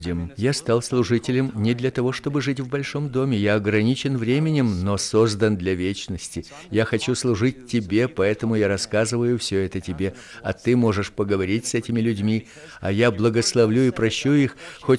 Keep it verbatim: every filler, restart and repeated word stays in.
людям. Я стал служителем не для того, чтобы жить в большом доме. Я ограничен временем, но создан для вечности. Я хочу служить Тебе, поэтому я рассказываю все это Тебе, а Ты можешь поговорить с этими людьми, а я благословлю и прощу их, хоть